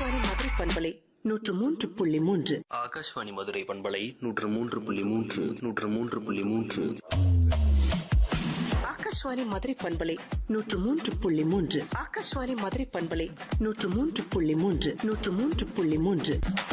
ஆகாஷ்வாணி மதுரை பண்பலை 103.3. ஆகாஷ்வாணி மதுரை பண்பலை 103.3 103.3. ஆகாஷ்வாணி மதுரை பண்பலை 103.3. ஆகாஷ்வாணி மதுரை பண்பலை 103.3 103.3.